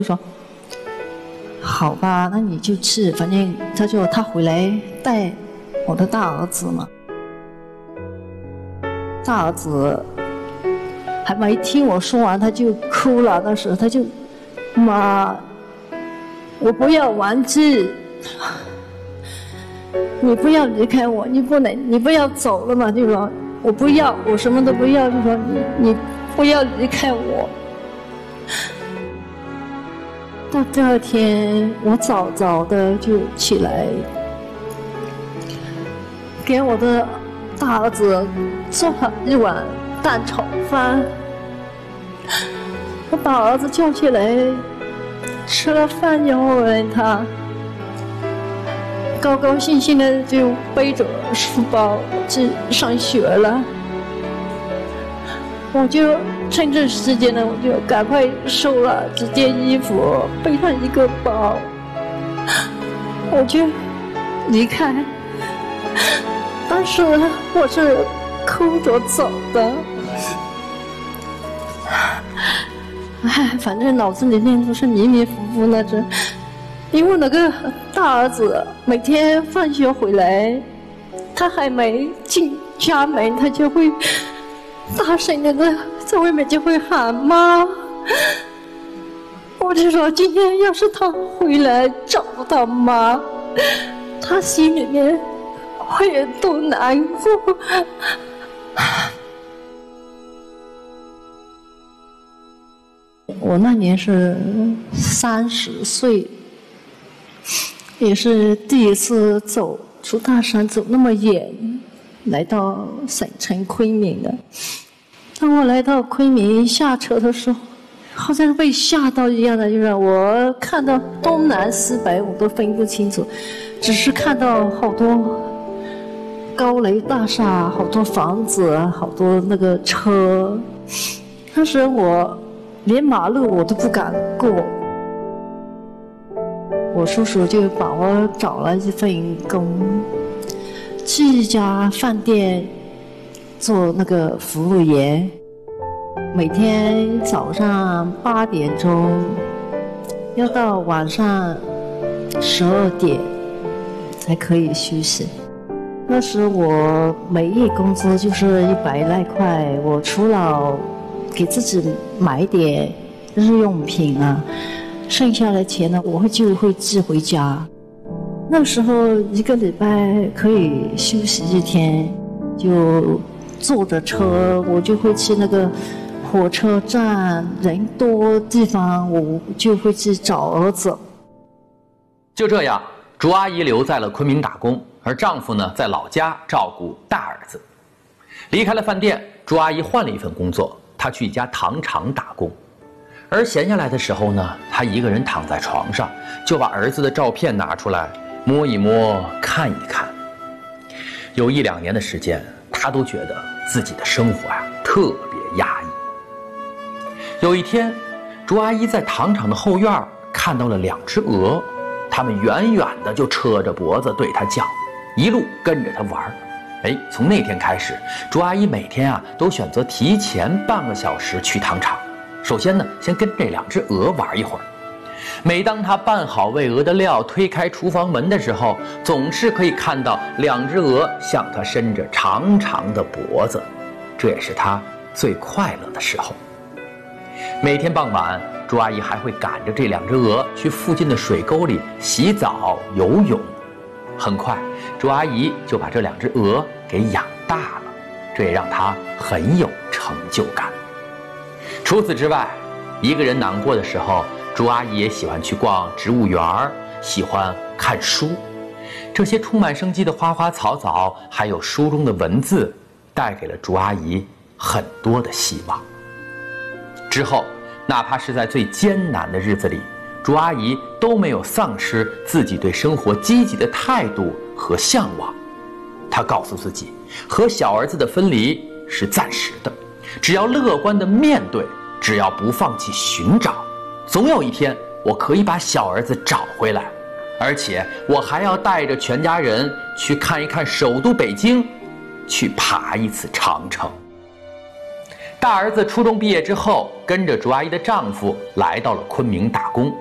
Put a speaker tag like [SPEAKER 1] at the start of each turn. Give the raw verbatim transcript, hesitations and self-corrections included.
[SPEAKER 1] 就说好吧，那你就去，反正他就他回来带我的大儿子嘛。大儿子还没听我说完，他就哭了。那时候他就妈，我不要玩具，你不要离开我，你不能，你不要走了嘛，就说我不要，我什么都不要，就说你你不要离开我。到第二天，我早早的就起来，给我的大儿子做了一碗蛋炒饭。我把儿子叫起来，吃了饭以后呢，他高高兴兴的就背着书包去上学了。我就趁这时间呢，我就赶快收了几件衣服，背上一个包，我就离开。当时我是哭着走的，哎，反正脑子里面都是迷迷糊糊那种。因为那个大儿子每天放学回来，他还没进家门，他就会大声的在在外面就会喊妈。我就说今天要是他回来找不到妈，他心里面会有多难过。我那年是三十岁，也是第一次走出大山，走那么远，来到省城昆明的。当我来到昆明下车的时候，好像被吓到一样的，就是我看到东南西北我都分不清楚，只是看到好多高楼大厦，好多房子，好多那个车。当时我连马路我都不敢过，我叔叔就把我找了一份工，去一家饭店做那个服务员，每天早上八点钟要到晚上十二点才可以休息。那时我每月工资就是一百来块，我除了给自己买点日用品啊，剩下的钱呢，我会就会寄回家。那时候一个礼拜可以休息一天，就坐着车，我就会去那个火车站人多地方，我就会去找儿子。
[SPEAKER 2] 就这样，朱阿姨留在了昆明打工，而丈夫呢，在老家照顾大儿子。离开了饭店，朱阿姨换了一份工作，她去一家糖厂打工。而闲下来的时候呢，她一个人躺在床上，就把儿子的照片拿出来摸一摸，看一看。有一两年的时间，她都觉得自己的生活啊特别压抑。有一天，朱阿姨在糖厂的后院看到了两只鹅，它们远远的就扯着脖子对她叫，一路跟着她玩。哎，从那天开始，朱阿姨每天啊都选择提前半个小时去糖厂。首先呢，先跟这两只鹅玩一会儿。每当她拌好喂鹅的料，推开厨房门的时候，总是可以看到两只鹅向她伸着长长的脖子，这也是她最快乐的时候。每天傍晚，朱阿姨还会赶着这两只鹅去附近的水沟里洗澡游泳。很快，朱阿姨就把这两只鹅给养大了，这也让她很有成就感。除此之外，一个人难过的时候，朱阿姨也喜欢去逛植物园，喜欢看书。这些充满生机的花花草草，还有书中的文字，带给了朱阿姨很多的希望。之后，哪怕是在最艰难的日子里，朱阿姨都没有丧失自己对生活积极的态度和向往。她告诉自己，和小儿子的分离是暂时的，只要乐观地面对，只要不放弃寻找，总有一天我可以把小儿子找回来，而且我还要带着全家人去看一看首都北京，去爬一次长城。 大儿子初中毕业之后，跟着朱阿姨的丈夫来到了昆明打工。